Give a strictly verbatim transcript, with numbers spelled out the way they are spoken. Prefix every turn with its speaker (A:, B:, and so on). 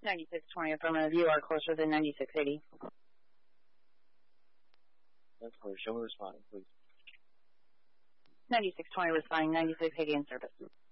A: ninety-six twenty, affirmative. You are closer than ninety-six eighty.
B: That's clear. Show me responding, please.
A: ninety-six twenty responding, ninety-six eighty in service.